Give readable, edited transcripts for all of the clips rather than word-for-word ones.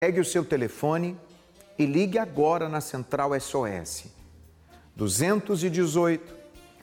Pegue o seu telefone e ligue agora na Central SOS. 218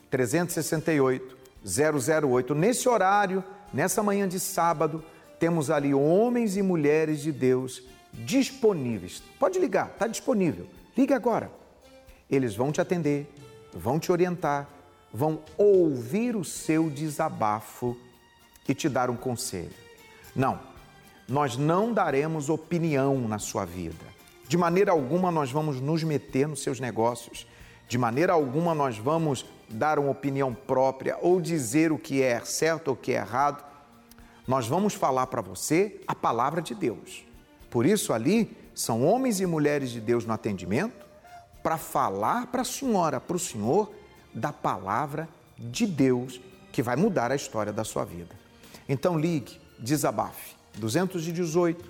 368 008. Nesse horário, nessa manhã de sábado, temos ali homens e mulheres de Deus disponíveis. Pode ligar, está disponível. Ligue agora. Eles vão te atender, vão te orientar, vão ouvir o seu desabafo e te dar um conselho. Não, nós não daremos opinião na sua vida. De maneira alguma nós vamos nos meter nos seus negócios. De maneira alguma nós vamos dar uma opinião própria ou dizer o que é certo ou o que é errado. Nós vamos falar para você a palavra de Deus. Por isso ali são homens e mulheres de Deus no atendimento para falar para a senhora, para o senhor, da palavra de Deus que vai mudar a história da sua vida. Então ligue, desabafe, 218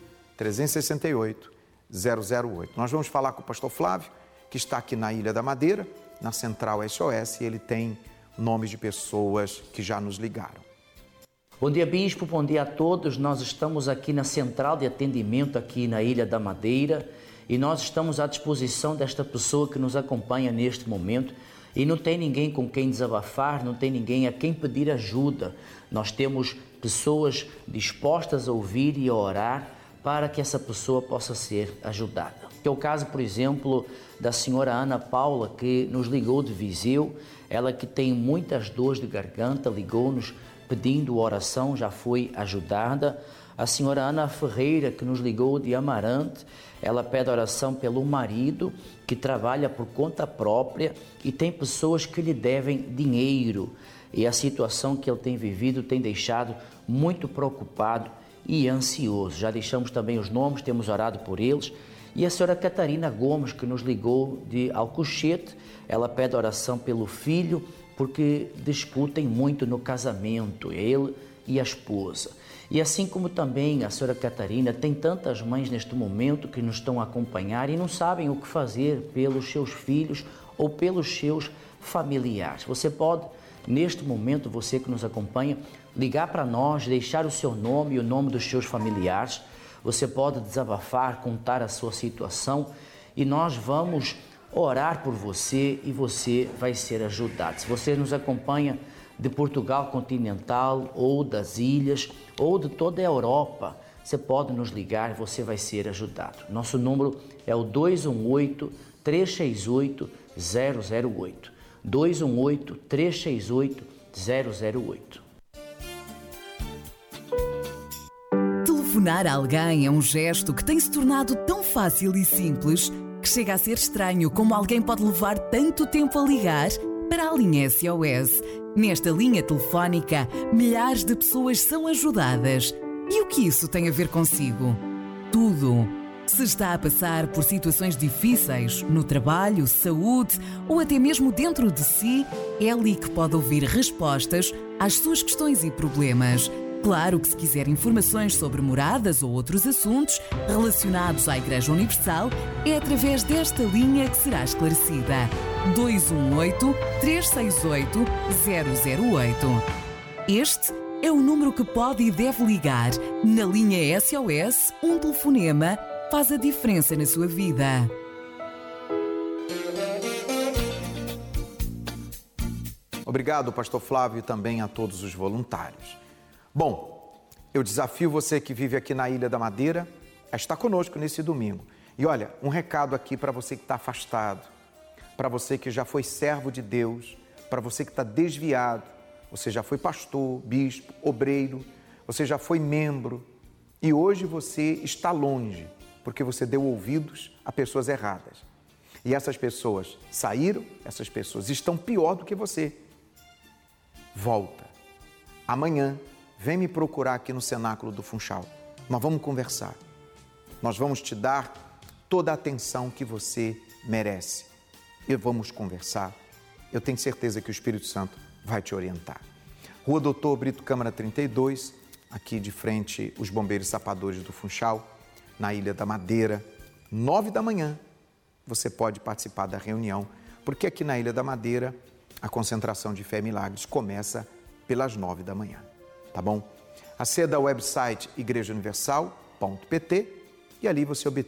368 008. Nós vamos falar com o pastor Flávio, que está aqui na Ilha da Madeira, na Central SOS, e ele tem nomes de pessoas que já nos ligaram. Bom dia, Bispo, bom dia a todos. Nós estamos aqui na Central de Atendimento, aqui na Ilha da Madeira, e nós estamos à disposição desta pessoa que nos acompanha neste momento, e não tem ninguém com quem desabafar, não tem ninguém a quem pedir ajuda. Nós temos pessoas dispostas a ouvir e a orar para que essa pessoa possa ser ajudada. Que é o caso, por exemplo, da senhora Ana Paula, que nos ligou de Viseu, ela que tem muitas dores de garganta, ligou-nos pedindo oração, já foi ajudada. A senhora Ana Ferreira, que nos ligou de Amarante, ela pede oração pelo marido, que trabalha por conta própria e tem pessoas que lhe devem dinheiro. E a situação que ele tem vivido tem deixado muito preocupado e ansioso. Já deixamos também os nomes, temos orado por eles. E a senhora Catarina Gomes, que nos ligou de Alcochete, ela pede oração pelo filho, porque discutem muito no casamento, ele e a esposa. E assim como também a senhora Catarina, tem tantas mães neste momento que nos estão a acompanhar e não sabem o que fazer pelos seus filhos ou pelos seus familiares. Você pode, neste momento, você que nos acompanha, ligar para nós, deixar o seu nome e o nome dos seus familiares. Você pode desabafar, contar a sua situação e nós vamos orar por você e você vai ser ajudado. Se você nos acompanha de Portugal continental ou das ilhas ou de toda a Europa, você pode nos ligar e você vai ser ajudado. Nosso número é o 218-368-008. 218-368-008. Telefonar a alguém é um gesto que tem se tornado tão fácil e simples que chega a ser estranho como alguém pode levar tanto tempo a ligar para a linha SOS. Nesta linha telefónica, milhares de pessoas são ajudadas. E o que isso tem a ver consigo? Tudo. Se está a passar por situações difíceis, no trabalho, saúde ou até mesmo dentro de si, é ali que pode ouvir respostas às suas questões e problemas. Claro que se quiser informações sobre moradas ou outros assuntos relacionados à Igreja Universal, é através desta linha que será esclarecida. 218-368-008. Este é o número que pode e deve ligar. Na linha SOS, um telefonema faz a diferença na sua vida. Obrigado, pastor Flávio, e também a todos os voluntários. Bom, eu desafio você que vive aqui na Ilha da Madeira a estar conosco nesse domingo. E olha, um recado aqui para você que está afastado, para você que já foi servo de Deus, para você que está desviado, você já foi pastor, bispo, obreiro, você já foi membro e hoje você está longe porque você deu ouvidos a pessoas erradas. E essas pessoas saíram, essas pessoas estão pior do que você. Volta. Amanhã, vem me procurar aqui no Cenáculo do Funchal. Nós vamos conversar. Nós vamos te dar toda a atenção que você merece. E vamos conversar. Eu tenho certeza que o Espírito Santo vai te orientar. Rua Doutor Brito Câmara 32, aqui de frente os Bombeiros Sapadores do Funchal, na Ilha da Madeira, 9 da manhã. Você pode participar da reunião, porque aqui na Ilha da Madeira a concentração de fé e milagres começa pelas 9 da manhã. Tá bom? Aceda ao website igrejauniversal.pt e ali você obtém